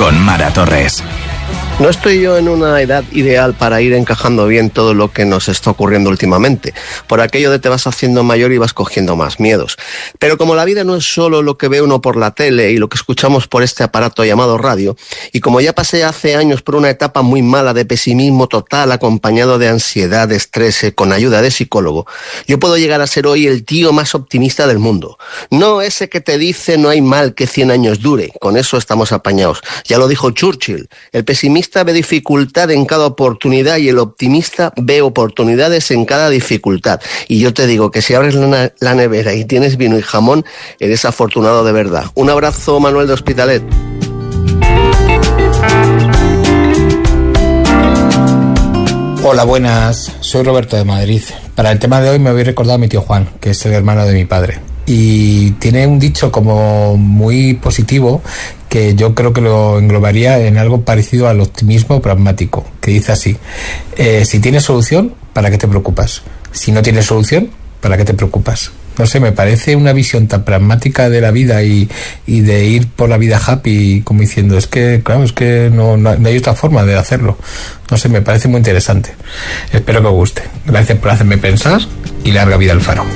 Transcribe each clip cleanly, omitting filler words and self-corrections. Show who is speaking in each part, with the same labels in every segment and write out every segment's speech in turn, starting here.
Speaker 1: con Mara Torres.
Speaker 2: No estoy yo en una edad ideal para ir encajando bien todo lo que nos está ocurriendo últimamente. Por aquello de te vas haciendo mayor y vas cogiendo más miedos. Pero como la vida no es solo lo que ve uno por la tele y lo que escuchamos por este aparato llamado radio, y como ya pasé hace años por una etapa muy mala de pesimismo total acompañado de ansiedad, de estrés, con ayuda de psicólogo, yo puedo llegar a ser hoy el tío más optimista del mundo. No ese que te dice no hay mal que 100 años dure. Con eso estamos apañados. Ya lo dijo Churchill. El pesimista ve dificultad en cada oportunidad y el optimista ve oportunidades en cada dificultad. Y yo te digo que si abres la nevera y tienes vino y jamón, eres afortunado de verdad. Un abrazo, Manuel de Hospitalet.
Speaker 3: Hola, buenas. Soy Roberto de Madrid. Para el tema de hoy me voy a recordar a mi tío Juan, que es el hermano de mi padre. Y tiene un dicho como muy positivo que yo creo que lo englobaría en algo parecido al optimismo pragmático, que dice así: si tienes solución, ¿para qué te preocupas? Si no tienes solución, ¿para qué te preocupas? No sé, me parece una visión tan pragmática de la vida y de ir por la vida happy, como diciendo, es que, claro, es que no hay otra forma de hacerlo. No sé, me parece muy interesante. Espero que os guste. Gracias por hacerme pensar y larga vida al Faro.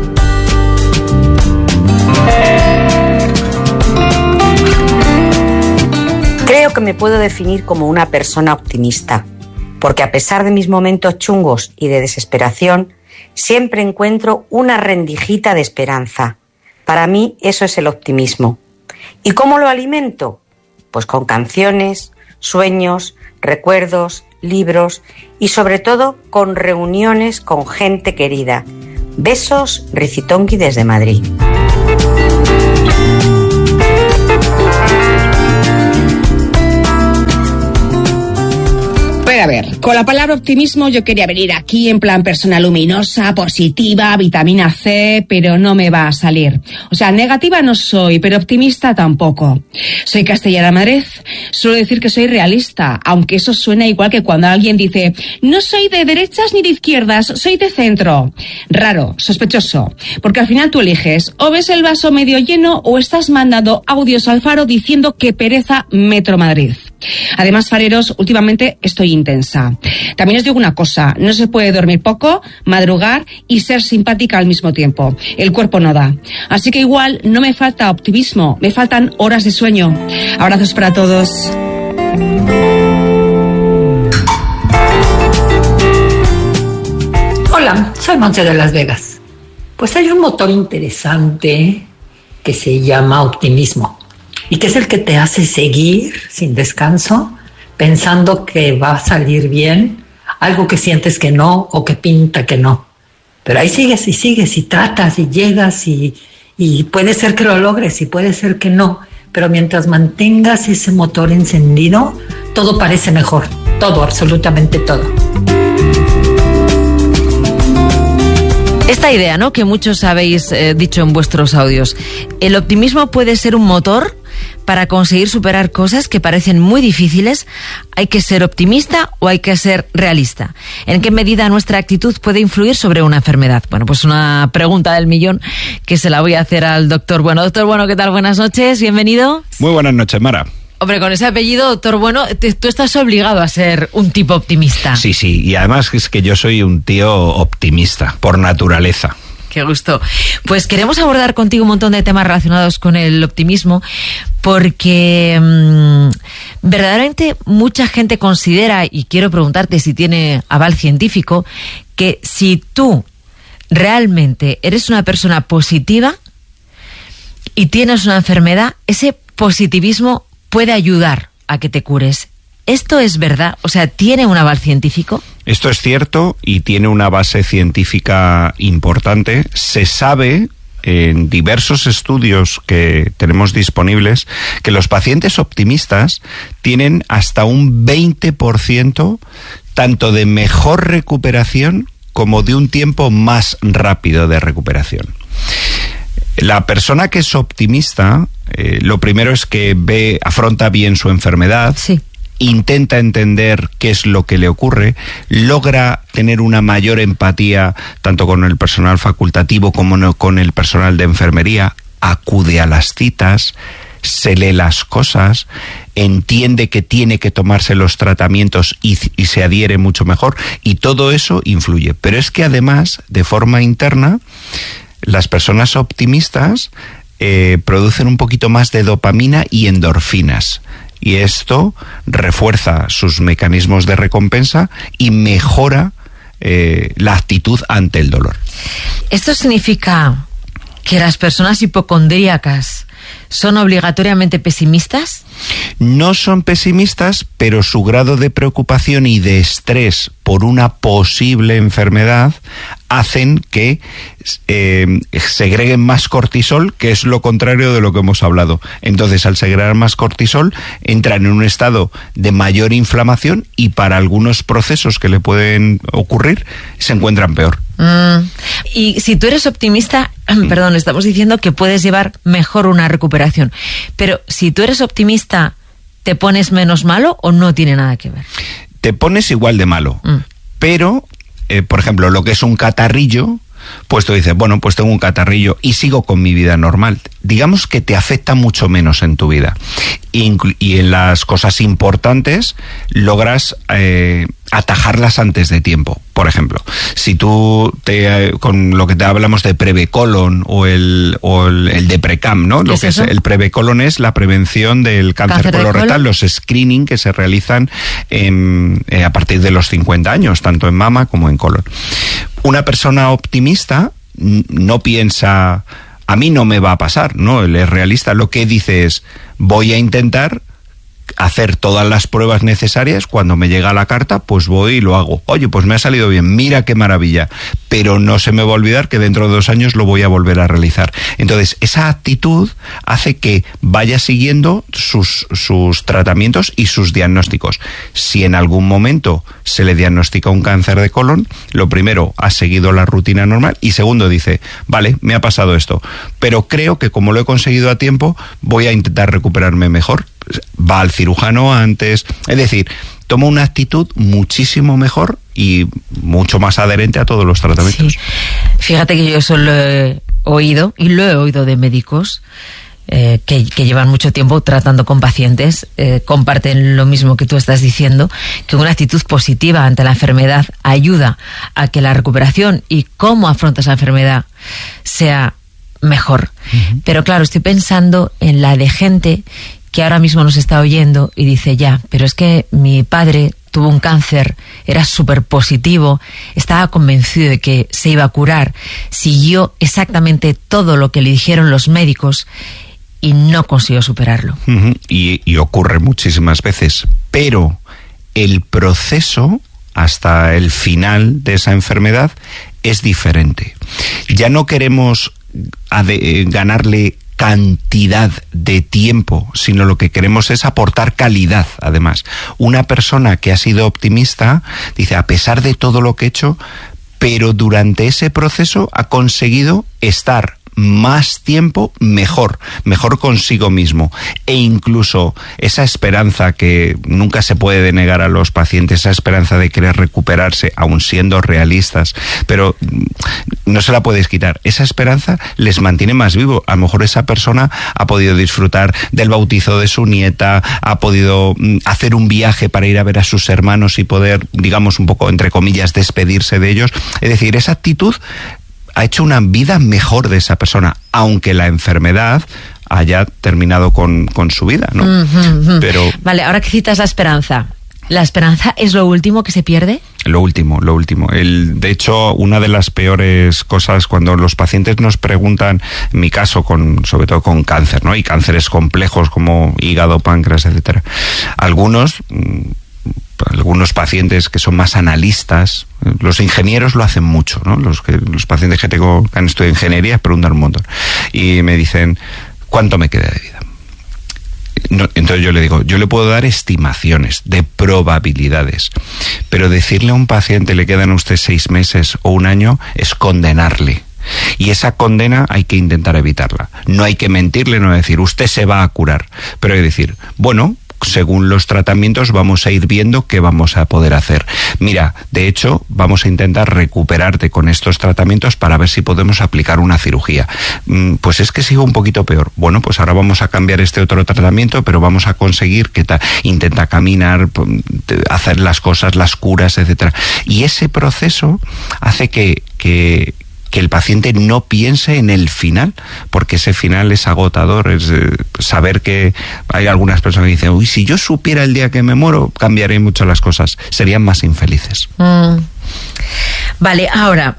Speaker 4: Creo que me puedo definir como una persona optimista, porque a pesar de mis momentos chungos y de desesperación, siempre encuentro una rendijita de esperanza. Para mí eso es el optimismo. ¿Y cómo lo alimento? Pues con canciones, sueños, recuerdos, libros y sobre todo con reuniones con gente querida. Besos, Rizitongi desde Madrid.
Speaker 5: A ver, con la palabra optimismo yo quería venir aquí en plan persona luminosa, positiva, vitamina C, pero no me va a salir. O sea, negativa no soy, pero optimista tampoco. Soy castellana Madrid, suelo decir que soy realista, aunque eso suena igual que cuando alguien dice no soy de derechas ni de izquierdas, soy de centro. Raro, sospechoso, porque al final tú eliges, o ves el vaso medio lleno o estás mandando audios al Faro diciendo que pereza Metro Madrid. Además, fareros, últimamente estoy intensa. También os digo una cosa, no se puede dormir poco, madrugar y ser simpática al mismo tiempo. El cuerpo no da. Así que igual no me falta optimismo, me faltan horas de sueño. Abrazos para todos.
Speaker 6: Hola, soy Monse de Las Vegas. Pues hay un motor interesante que se llama optimismo. Y que es el que te hace seguir sin descanso, pensando que va a salir bien, algo que sientes que no o que pinta que no. Pero ahí sigues y tratas y llegas y puede ser que lo logres y puede ser que no. Pero mientras mantengas ese motor encendido, todo parece mejor. Todo, absolutamente todo.
Speaker 7: Esta idea, ¿no?, que muchos habéis dicho en vuestros audios. ¿El optimismo puede ser un motor para conseguir superar cosas que parecen muy difíciles? ¿Hay que ser optimista o hay que ser realista? ¿En qué medida nuestra actitud puede influir sobre una enfermedad? Bueno, pues una pregunta del millón que se la voy a hacer al doctor Bueno. Doctor Bueno, ¿qué tal? Buenas noches, bienvenido.
Speaker 8: Muy buenas noches, Mara.
Speaker 7: Hombre, con ese apellido, doctor Bueno, tú estás obligado a ser un tipo optimista.
Speaker 8: Sí, y además es que yo soy un tío optimista, por naturaleza.
Speaker 7: Qué gusto. Pues queremos abordar contigo un montón de temas relacionados con el optimismo, porque verdaderamente mucha gente considera, y quiero preguntarte si tiene aval científico, que si tú realmente eres una persona positiva y tienes una enfermedad, ese positivismo puede ayudar a que te cures. ¿Esto es verdad? O sea, ¿tiene un aval científico?
Speaker 8: Esto es cierto y tiene una base científica importante. Se sabe en diversos estudios que tenemos disponibles que los pacientes optimistas tienen hasta un 20% tanto de mejor recuperación como de un tiempo más rápido de recuperación. La persona que es optimista, lo primero es que afronta bien su enfermedad,
Speaker 7: sí,
Speaker 8: intenta entender qué es lo que le ocurre, logra tener una mayor empatía tanto con el personal facultativo como con el personal de enfermería, acude a las citas, se lee las cosas, entiende que tiene que tomarse los tratamientos y se adhiere mucho mejor, y todo eso influye. Pero es que además, de forma interna, las personas optimistas producen un poquito más de dopamina y endorfinas. Y esto refuerza sus mecanismos de recompensa y mejora la actitud ante el dolor.
Speaker 7: ¿Esto significa que las personas hipocondríacas son obligatoriamente pesimistas?
Speaker 8: No son pesimistas, pero su grado de preocupación y de estrés por una posible enfermedad hacen que segreguen más cortisol, que es lo contrario de lo que hemos hablado. Entonces, al segregar más cortisol, entran en un estado de mayor inflamación y para algunos procesos que le pueden ocurrir, se encuentran peor.
Speaker 7: Y si tú eres optimista, perdón, estamos diciendo que puedes llevar mejor una recuperación, pero si tú eres optimista, ¿te pones menos malo o no tiene nada que ver?
Speaker 8: Te pones igual de malo, pero, por ejemplo, lo que es un catarrillo, pues tú dices, bueno, pues tengo un catarrillo y sigo con mi vida normal. Digamos que te afecta mucho menos en tu vida. Y en las cosas importantes logras atajarlas antes de tiempo. Por ejemplo, si tú con lo que te hablamos de Prevecolon o el Deprecam, ¿no? Lo que es el Prevecolon es la prevención del cáncer colorectal, los screening que se realizan a partir de los 50 años, tanto en mama como en colon. Una persona optimista no piensa, a mí no me va a pasar, ¿no? Él es realista, lo que dice es, voy a intentar hacer todas las pruebas necesarias, cuando me llega la carta, pues voy y lo hago. Oye, pues me ha salido bien, mira qué maravilla, pero no se me va a olvidar que dentro de 2 años lo voy a volver a realizar. Entonces, esa actitud hace que vaya siguiendo sus tratamientos y sus diagnósticos. Si en algún momento se le diagnostica un cáncer de colon, lo primero, ha seguido la rutina normal, y segundo, dice, vale, me ha pasado esto, pero creo que como lo he conseguido a tiempo, voy a intentar recuperarme mejor. Va al cirujano antes, es decir, toma una actitud muchísimo mejor y mucho más adherente a todos los tratamientos.
Speaker 7: Sí. Fíjate que yo eso lo he oído, y lo he oído de médicos que llevan mucho tiempo tratando con pacientes, comparten lo mismo que tú estás diciendo, que una actitud positiva ante la enfermedad ayuda a que la recuperación y cómo afrontas la enfermedad sea mejor. Pero claro, estoy pensando en la de gente que ahora mismo nos está oyendo y dice, ya, pero es que mi padre tuvo un cáncer, era súper positivo, estaba convencido de que se iba a curar, siguió exactamente todo lo que le dijeron los médicos y no consiguió superarlo.
Speaker 8: Y ocurre muchísimas veces, pero el proceso hasta el final de esa enfermedad es diferente. Ya no queremos ganarle cantidad de tiempo, sino lo que queremos es aportar calidad. Además, una persona que ha sido optimista dice, a pesar de todo lo que he hecho, pero durante ese proceso ha conseguido estar más tiempo mejor consigo mismo, e incluso esa esperanza que nunca se puede denegar a los pacientes, esa esperanza de querer recuperarse, aun siendo realistas, pero no se la puedes quitar. Esa esperanza les mantiene más vivo. A lo mejor esa persona ha podido disfrutar del bautizo de su nieta, ha podido hacer un viaje para ir a ver a sus hermanos y poder, digamos, un poco, entre comillas, despedirse de ellos. Es decir, esa actitud ha hecho una vida mejor de esa persona, aunque la enfermedad haya terminado con su vida, ¿no? Pero
Speaker 7: vale, ahora que citas la esperanza es lo último que se pierde.
Speaker 8: Lo último. De hecho, una de las peores cosas cuando los pacientes nos preguntan, en mi caso, sobre todo con cáncer, ¿no? Y cánceres complejos como hígado, páncreas, etcétera. Algunos pacientes que son más analistas, los ingenieros lo hacen mucho, ¿no? Los pacientes que han estudiado ingeniería preguntan un montón y me dicen, ¿cuánto me queda de vida? No, entonces yo le digo, yo le puedo dar estimaciones de probabilidades, pero decirle a un paciente le quedan a usted 6 meses o 1 año es condenarle. Y esa condena hay que intentar evitarla. No hay que mentirle, no decir, usted se va a curar, pero hay que decir, bueno, según los tratamientos vamos a ir viendo qué vamos a poder hacer. Mira, de hecho, vamos a intentar recuperarte con estos tratamientos para ver si podemos aplicar una cirugía. Pues es que sigo un poquito peor. Bueno, pues ahora vamos a cambiar este otro tratamiento, pero vamos a conseguir que intenta caminar, hacer las cosas, las curas, etcétera. Y ese proceso hace que el paciente no piense en el final, porque ese final es agotador. Es saber que hay algunas personas que dicen, uy, si yo supiera el día que me muero, cambiaré mucho las cosas, serían más infelices.
Speaker 7: Vale, ahora,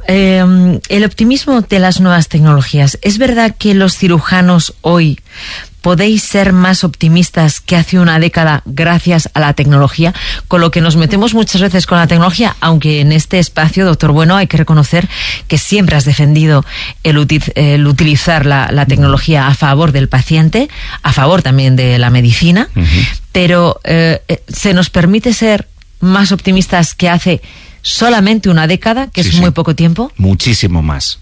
Speaker 7: el optimismo de las nuevas tecnologías. ¿Es verdad que los cirujanos hoy podéis ser más optimistas que hace una década gracias a la tecnología? Con lo que nos metemos muchas veces con la tecnología, aunque en este espacio, doctor Bueno, hay que reconocer que siempre has defendido el utilizar la tecnología a favor del paciente, a favor también de la medicina, pero ¿se nos permite ser más optimistas que hace solamente una década, que es muy poco tiempo?
Speaker 8: Muchísimo más.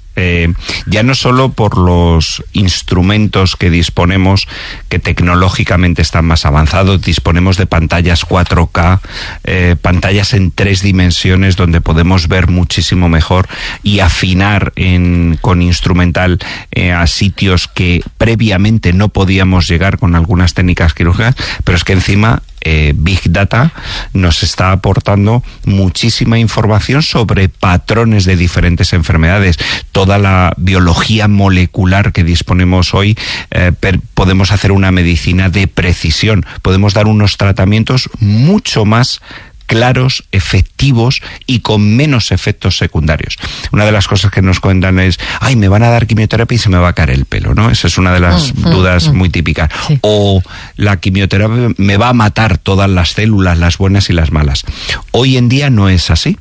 Speaker 8: Ya no solo por los instrumentos que disponemos, que tecnológicamente están más avanzados, disponemos de pantallas 4K, pantallas en 3 dimensiones donde podemos ver muchísimo mejor y afinar con instrumental a sitios que previamente no podíamos llegar con algunas técnicas quirúrgicas, pero es que encima Big Data nos está aportando muchísima información sobre patrones de diferentes enfermedades. Toda la biología molecular que disponemos hoy, podemos hacer una medicina de precisión, podemos dar unos tratamientos mucho más claros, efectivos y con menos efectos secundarios. Una de las cosas que nos cuentan es, ay, me van a dar quimioterapia y se me va a caer el pelo, ¿no? Esa es una de las dudas muy típicas. Sí. O la quimioterapia me va a matar todas las células, las buenas y las malas. Hoy en día no es así.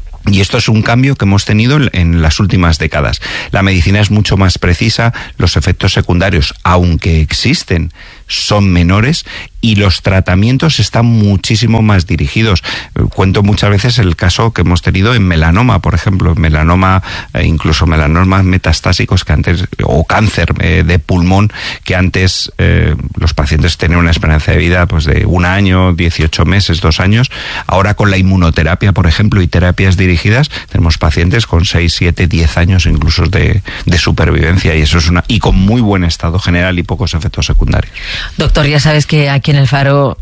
Speaker 8: Y esto es un cambio que hemos tenido en las últimas décadas. La medicina es mucho más precisa, los efectos secundarios, aunque existen, son menores y los tratamientos están muchísimo más dirigidos. Cuento muchas veces el caso que hemos tenido en melanoma, por ejemplo, melanoma, incluso melanomas metastásicos que antes, o cáncer de pulmón, que antes los pacientes tenían una esperanza de vida pues de 1 año, 18 meses, 2 años. Ahora con la inmunoterapia, por ejemplo, y terapias dirigidas, tenemos pacientes con 6, 7, 10 años incluso de supervivencia, y eso es y con muy buen estado general y pocos efectos secundarios.
Speaker 7: Doctor, ya sabes que aquí en El Faro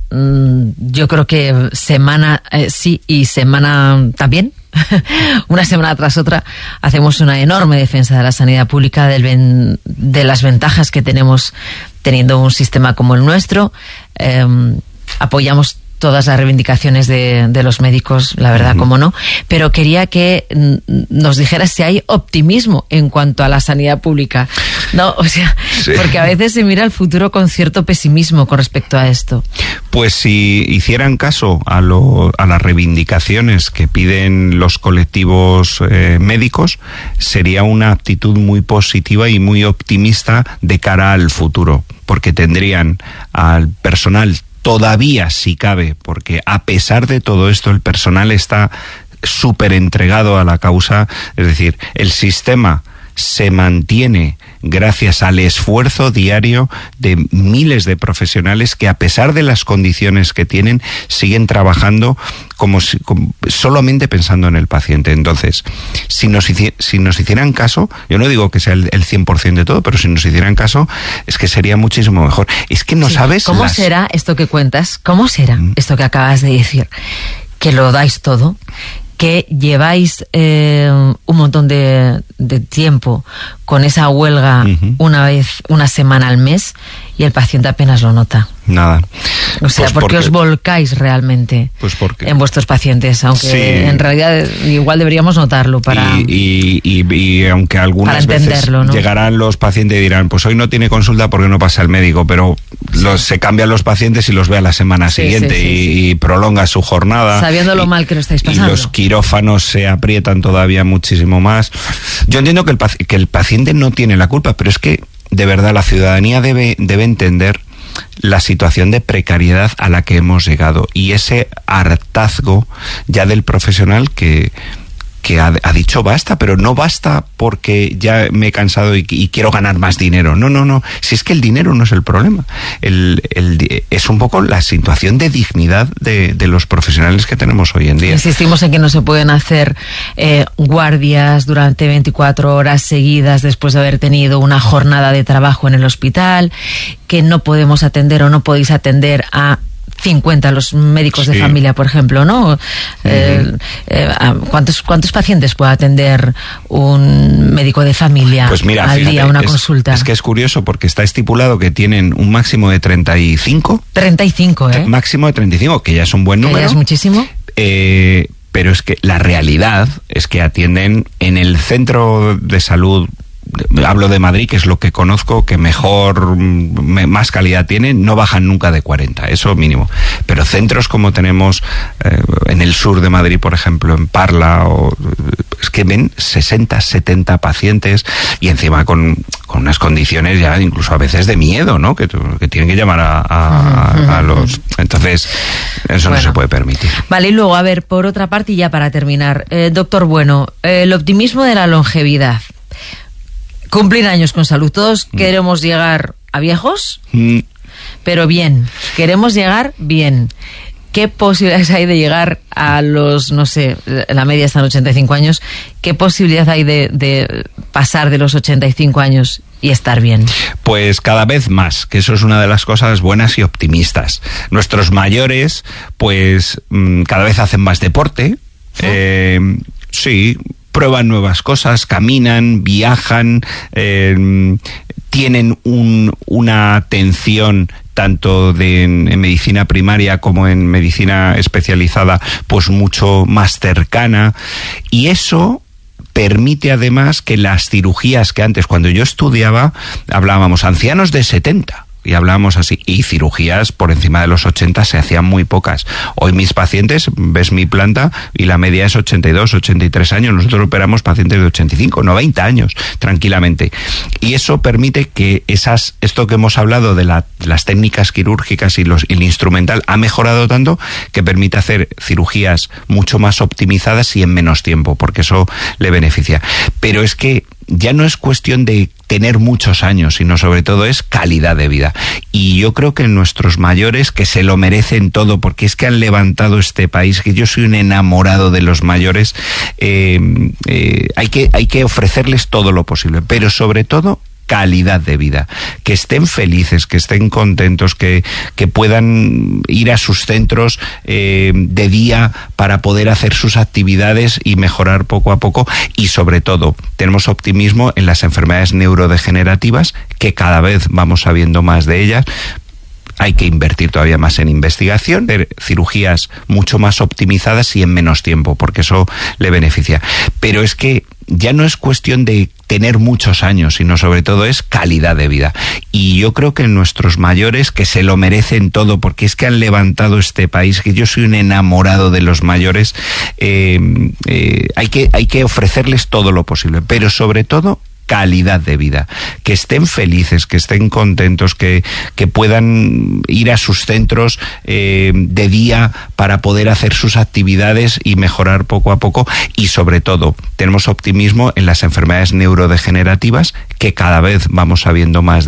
Speaker 7: yo creo que semana sí y semana también, una semana tras otra, hacemos una enorme defensa de la sanidad pública, de las ventajas que tenemos teniendo un sistema como el nuestro. Apoyamos todas las reivindicaciones de los médicos, la verdad, cómo no, pero quería que nos dijeras si hay optimismo en cuanto a la sanidad pública, ¿no? O sea, sí, porque a veces se mira el futuro con cierto pesimismo con respecto a esto.
Speaker 8: Pues si hicieran caso a las reivindicaciones que piden los colectivos médicos, sería una actitud muy positiva y muy optimista de cara al futuro, porque tendrían al personal todavía, si cabe, porque a pesar de todo esto el personal está súper entregado a la causa, es decir, el sistema se mantiene gracias al esfuerzo diario de miles de profesionales que, a pesar de las condiciones que tienen, siguen trabajando como solamente pensando en el paciente. Entonces, si nos hicieran caso, yo no digo que sea el 100% de todo, pero si nos hicieran caso, es que sería muchísimo mejor. Es que no sabes...
Speaker 7: ¿Cómo será esto que cuentas? ¿Cómo será esto que acabas de decir? Que lo dais todo, que lleváis un montón de tiempo con esa huelga una semana al mes y el paciente apenas lo nota.
Speaker 8: Nada.
Speaker 7: O sea,
Speaker 8: pues
Speaker 7: porque os volcáis realmente en vuestros pacientes, aunque en realidad igual deberíamos notarlo para...
Speaker 8: Y aunque algunas veces ¿no? llegarán los pacientes y dirán, pues hoy no tiene consulta porque no pasa el médico, pero se cambian los pacientes y los ve a la semana siguiente y prolonga su jornada.
Speaker 7: Sabiendo lo mal que lo estáis pasando.
Speaker 8: Y los quirófanos se aprietan todavía muchísimo más. Yo entiendo que el paciente no tiene la culpa, pero es que, de verdad, la ciudadanía debe entender la situación de precariedad a la que hemos llegado y ese hartazgo ya del profesional que que ha dicho basta, pero no basta porque ya me he cansado y quiero ganar más dinero. No. Si es que el dinero no es el problema. Es un poco la situación de dignidad de los profesionales que tenemos hoy en día.
Speaker 7: Insistimos en que no se pueden hacer guardias durante 24 horas seguidas después de haber tenido una jornada de trabajo en el hospital, que no podemos atender o no podéis atender a 50 los médicos de familia, por ejemplo, ¿no? ¿Cuántos pacientes puede atender un médico de familia
Speaker 8: pues mira,
Speaker 7: al
Speaker 8: fíjate,
Speaker 7: día, una consulta?
Speaker 8: Es que es curioso porque está estipulado que tienen un máximo de 35.
Speaker 7: 35, ¿eh?
Speaker 8: Máximo de 35, que ya es un buen número.
Speaker 7: Que ya es muchísimo.
Speaker 8: Pero es que la realidad es que atienden en el centro de salud. Hablo de Madrid, que es lo que conozco, que más calidad tiene, no bajan nunca de 40, eso mínimo. Pero centros como tenemos en el sur de Madrid, por ejemplo, en Parla, es que ven 60, 70 pacientes y encima con unas condiciones ya incluso a veces de miedo, ¿no? Que tienen que llamar a los... Entonces, eso no se puede permitir.
Speaker 7: Vale, y luego, a ver, por otra parte, y ya para terminar, doctor Bueno, el optimismo de la longevidad. Cumplir años con salud. Todos queremos llegar a viejos, pero bien. Queremos llegar bien. ¿Qué posibilidades hay de llegar a los, no sé, la media está en 85 años, qué posibilidad hay de pasar de los 85 años y estar bien?
Speaker 8: Pues cada vez más, que eso es una de las cosas buenas y optimistas. Nuestros mayores, pues cada vez hacen más deporte, sí, prueban nuevas cosas, caminan, viajan, tienen una atención tanto en medicina primaria como en medicina especializada, pues mucho más cercana, y eso permite además que las cirugías que antes, cuando yo estudiaba, hablábamos ancianos de 70, y hablábamos así, y cirugías por encima de los 80 se hacían muy pocas. Hoy mis pacientes, ves mi planta, y la media es 82, 83 años, nosotros operamos pacientes de 85, 90 años, tranquilamente. Y eso permite que esto que hemos hablado de las técnicas quirúrgicas y el instrumental ha mejorado tanto que permite hacer cirugías mucho más optimizadas y en menos tiempo, porque eso le beneficia. Pero es que ya no es cuestión de tener muchos años, sino sobre todo es calidad de vida. Y yo creo que nuestros mayores, que se lo merecen todo, porque es que han levantado este país, que yo soy un enamorado de los mayores, hay que ofrecerles todo lo posible, pero sobre todo calidad de vida, que estén felices, que estén contentos, que puedan ir a sus centros de día para poder hacer sus actividades y mejorar poco a poco. Y sobre todo tenemos optimismo en las enfermedades neurodegenerativas, que cada vez vamos sabiendo más de ellas. Hay que invertir todavía más en investigación, hacer cirugías mucho más optimizadas y en menos tiempo, porque eso le beneficia. Pero es que ya no es cuestión de tener muchos años, sino sobre todo es calidad de vida. Y yo creo que nuestros mayores, que se lo merecen todo, porque es que han levantado este país, que yo soy un enamorado de los mayores, hay que ofrecerles todo lo posible, pero sobre todo calidad de vida, que estén felices, que estén contentos, que puedan ir a sus centros de día para poder hacer sus actividades y mejorar poco a poco. Y sobre todo tenemos optimismo en las enfermedades neurodegenerativas, que cada vez vamos sabiendo más